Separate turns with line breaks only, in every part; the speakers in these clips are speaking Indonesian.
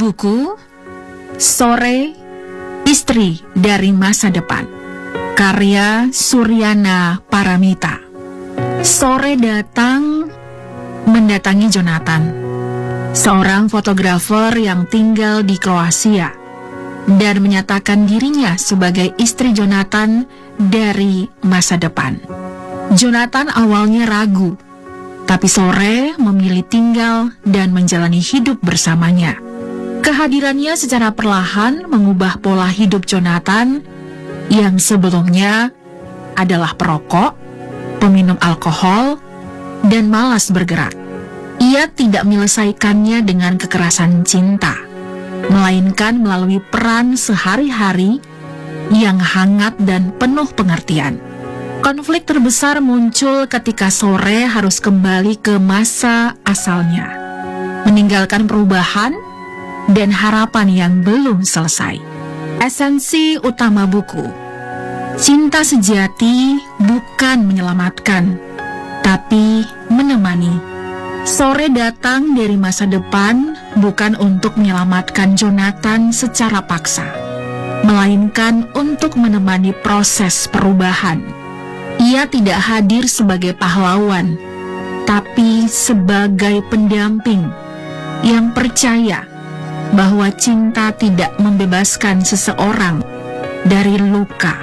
buku Sore, Istri dari Masa Depan, karya Suryana Paramita. Sore datang mendatangi Jonathan, seorang fotografer yang tinggal di Kroasia, dan menyatakan dirinya sebagai istri Jonathan dari masa depan. Jonathan awalnya ragu, tapi Sore memilih tinggal dan menjalani hidup bersamanya. Kehadirannya secara perlahan mengubah pola hidup Jonathan yang sebelumnya adalah perokok, peminum alkohol, dan malas bergerak. Ia tidak menyelesaikannya dengan kekerasan cinta, melainkan melalui peran sehari-hari yang hangat dan penuh pengertian. Konflik terbesar muncul ketika Sore harus kembali ke masa asalnya, meninggalkan perubahan dan harapan yang belum selesai. Esensi utama buku: cinta sejati bukan menyelamatkan, tapi menemani. Sore datang dari masa depan bukan untuk menyelamatkan Jonathan secara paksa, melainkan untuk menemani proses perubahan. Ia tidak hadir sebagai pahlawan, tapi sebagai pendamping yang percaya bahwa cinta tidak membebaskan seseorang dari luka,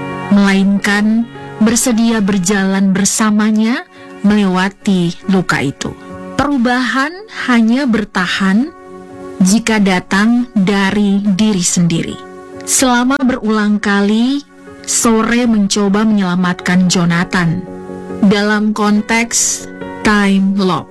melainkan bersedia berjalan bersamanya melewati luka itu. Perubahan hanya bertahan jika datang dari diri sendiri. Selama berulang kali, Sore mencoba menyelamatkan Jonathan dalam konteks time loop.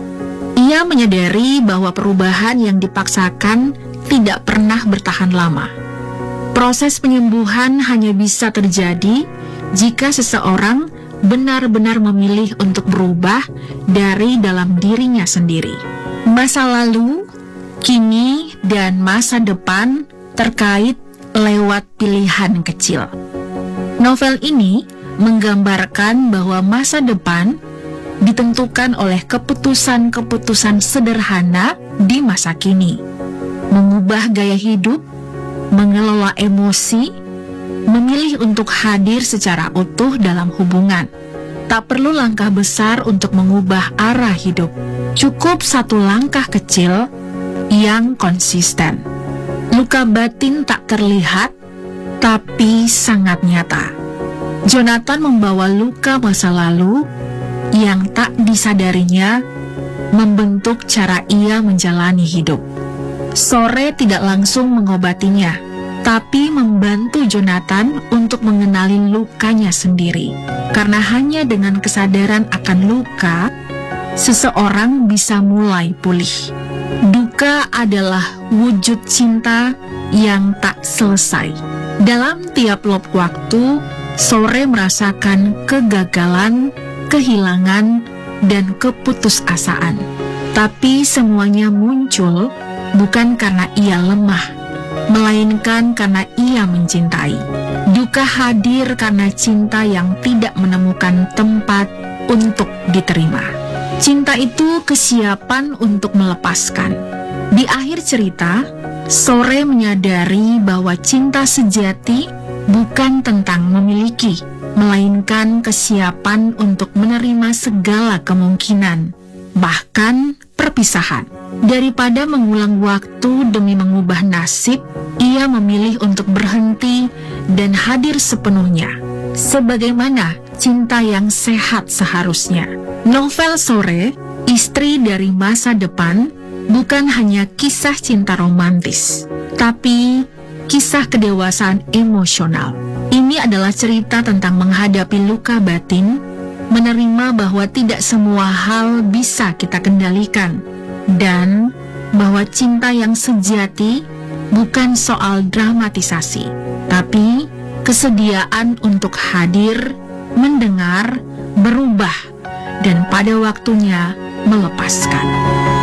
Ia menyadari bahwa perubahan yang dipaksakan tidak pernah bertahan lama. Proses penyembuhan hanya bisa terjadi jika seseorang benar-benar memilih untuk berubah dari dalam dirinya sendiri. Masa lalu, kini, dan masa depan terkait lewat pilihan kecil. Novel ini menggambarkan bahwa masa depan ditentukan oleh keputusan-keputusan sederhana di masa kini. Mengubah gaya hidup, mengelola emosi, memilih untuk hadir secara utuh dalam hubungan. Tak perlu langkah besar untuk mengubah arah hidup. Cukup satu langkah kecil yang konsisten. Luka batin tak terlihat, tapi sangat nyata. Jonathan membawa luka masa lalu yang tak disadarinya membentuk cara ia menjalani hidup. Sore tidak langsung mengobatinya, tapi membantu Jonathan untuk mengenali lukanya sendiri. Karena hanya dengan kesadaran akan luka, seseorang bisa mulai pulih. Duka adalah wujud cinta yang tak selesai. Dalam tiap loop waktu, Sore merasakan kegagalan, kehilangan, dan keputusasaan. Tapi semuanya muncul bukan karena ia lemah, melainkan karena ia mencintai. Duka hadir karena cinta yang tidak menemukan tempat untuk diterima. Cinta itu kesiapan untuk melepaskan. Di akhir cerita, Sore menyadari bahwa cinta sejati bukan tentang memiliki, melainkan kesiapan untuk menerima segala kemungkinan, bahkan perpisahan. Daripada mengulang waktu demi mengubah nasib, ia memilih untuk berhenti dan hadir sepenuhnya, sebagaimana cinta yang sehat seharusnya. Novel Sore, Istri dari Masa Depan, bukan hanya kisah cinta romantis, tapi kisah kedewasaan emosional. Ini adalah cerita tentang menghadapi luka batin, menerima bahwa tidak semua hal bisa kita kendalikan, dan bahwa cinta yang sejati bukan soal dramatisasi, tapi kesediaan untuk hadir, mendengar, berubah, dan pada waktunya melepaskan.